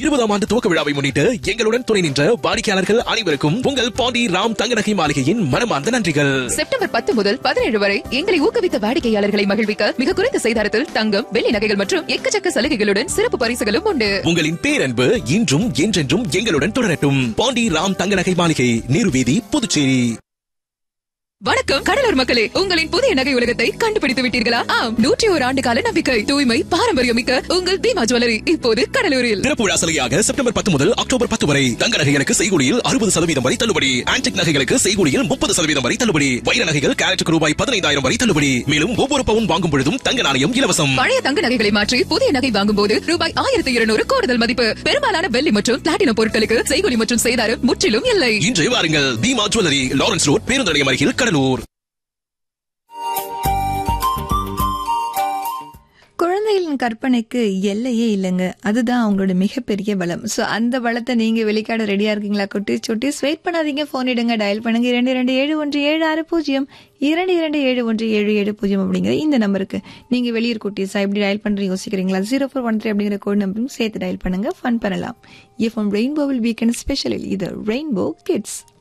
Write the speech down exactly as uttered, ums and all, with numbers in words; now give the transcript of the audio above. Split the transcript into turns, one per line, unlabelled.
இருபதாம் ஆண்டு துவக்க விழாவை முன்னிட்டு எங்களுடன் துணை நின்ற வாடிக்கையாளர்கள் அனைவருக்கும் உங்கள் பாண்டி ராம் தங்கநகை மாளிகையின் மனமார்ந்த நன்றிகள்.
செப்டம்பர் பத்து முதல் பதினேழு வரை எங்களை ஊக்குவித்த வாடிக்கையாளர்களை மகிழ்விக்க மிக குறைந்த செய்தாரத்தில் தங்கம், வெள்ளி நகைகள் மற்றும் எக்கச்சக்க சலுகைகளுடன் சிறப்பு பரிசுகளும் உண்டு.
உங்களின் பேரன்பு இன்றும் என்றென்றும் எங்களுடன் தொடரட்டும். பாண்டி ராம் தங்கநகை மாளிகை, நீருவீதி, புதுச்சேரி.
வணக்கம் கடலூர் மக்களே, உங்களின் புதிய நகை உலகத்தை கண்டுபிடித்து விட்டீர்களா? ஆம், நூற்றி ஒரு ஆண்டு கால நம்பிக்கை, தூய்மை, பாரம்பரியம் மிக்க உங்கள் தீமா ஜுவல்லரி இப்போது கடலூரில்.
திறப்பு விழா சலுகையாக செப்டம்பர் பத்து முதல் அக்டோபர் பத்து வரை தங்க நகைகளுக்கு செய்கூலியில் அறுபது சதவீதம் வரை தள்ளுபடி. ஆன்டிக் நகைகளுக்கு செய்கூலியில் முப்பது சதவீதம் வரை தள்ளுபடி. வைர நகைகள் கேரட்டுக்கு ரூபாய் பதினைந்தாயிரம் வரை தள்ளுபடி. மேலும் ஒவ்வொரு பவுன் வாங்கும் பொழுதும் தங்க நாணயம் இலவசம்.
பழைய தங்க நகைகளை மாற்றி புதிய நகை வாங்கும் போது ரூபாய் ஆயிரத்தி இருநூறு கூடுதல் மதிப்பு. பெரும்பாலான வெள்ளி மற்றும் பிளாட்டினம் பொருட்களுக்கு செய்கூலி மற்றும் செய்தாரம் முற்றிலும் இல்லை.
இன்று வாருங்கள், தீமா ஜுவல்லரி, லாரன்ஸ் ரோட், பேருந்து நிலையம் அருகில், கடலூர்.
குழந்தைகளின் கற்பனைக்கு எல்லையே இல்லைங்க. அதுதான் அவங்களோட மிகப்பெரிய பலம். ஸோ அந்த பலத்தை நீங்க வெளிக்காட ரெடியா இருக்கீங்களா? குட்டி சுட்டி வெயிட் பண்ணாதீங்க, போன் இடுங்க, டயல் பண்ணுங்க இரண்டு இரண்டு ஏழு ஒன்று ஏழு ஆறு பூஜ்ஜியம் இரண்டு இரண்டு ஏழு ஒன்று ஏழு ஏழு பூஜ்ஜியம் அப்படிங்கிற இந்த நம்பருக்கு. நீங்க வெளியூர் குட்டிஸா எப்படி டயல் பண்ற யோசிக்கிறீங்களா? ஜீரோ ஃபோர் ஒன் த்ரீ அப்படிங்கிற கோட் நம்பரும் சேர்த்து டயல் பண்ணுங்க, ஃபன் பண்ணலாம். எஃப்எம் ரெயின்போவில் வீக்கெண்ட் ஸ்பெஷலில் இது ரெயின்போ கிட்ஸ்.